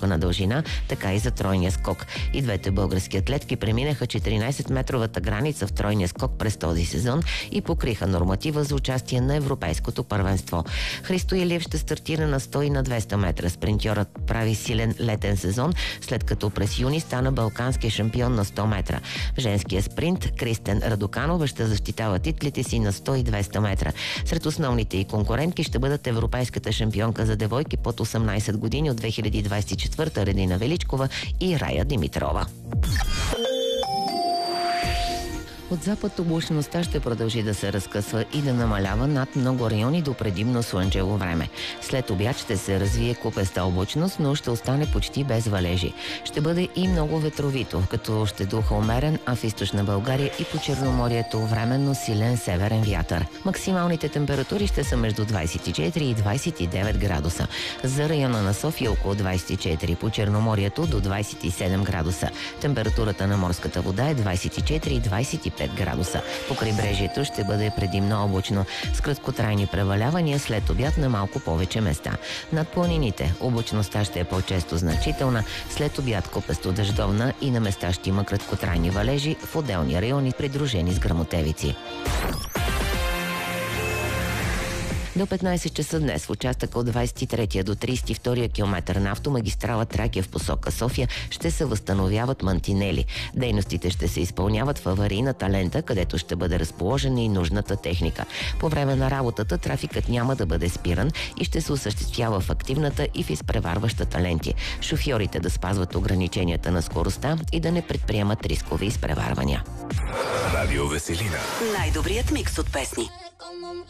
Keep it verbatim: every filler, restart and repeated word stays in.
скока на дължина, така и за тройния скок. И двете български атлетки преминаха четиринайсетметровата граница в тройния скок през този сезон и покриха норматива за участие на Европейското първенство. Христо Илиев ще стартира на сто и на двеста метра. Спринтьорът прави силен летен сезон, след като през юни стана балкански шампион на сто метра. В женския спринт Кристен Радоканова ще защитава титлите си на сто и двеста метра. Сред основните и конкурентки ще бъдат европейската шампионка за девойки под осемнайсет години от две хиляди двайсет и четвърта Редина Величкова и Рая Димитрова. От запад облачността ще продължи да се разкъсва и да намалява над много райони до предимно слънчево време. След обяд ще се развие купеста облачност, но ще остане почти без валежи. Ще бъде и много ветровито, като ще духа умерен, а в източна България и по Черноморието временно силен северен вятър. Максималните температури ще са между двайсет и четири и двайсет и девет градуса. За района на София около двайсет и четири, по Черноморието до двайсет и седем градуса. Температурата на морската вода е двайсет и четири и двайсет и пет градуса. По крайбрежието ще бъде предимно облачно, с краткотрайни превалявания след обяд на малко повече места. Над планините облачността ще е по-често значителна, след обяд купесто дъждовна и на места ще има краткотрайни валежи в отделни райони, придружени с гръмотевици. До петнайсет часа днес в участъка от двайсет и третия до трийсет и втория километър на автомагистрала Тракия в посока София ще се възстановяват мантинели. Дейностите ще се изпълняват в аварийната лента, където ще бъде разположена и нужната техника. По време на работата трафикът няма да бъде спиран и ще се осъществява в активната и в изпреварващата ленти. Шофьорите да спазват ограниченията на скоростта и да не предприемат рискови изпреварвания. Радио Веселина. Най-добрият микс от песни.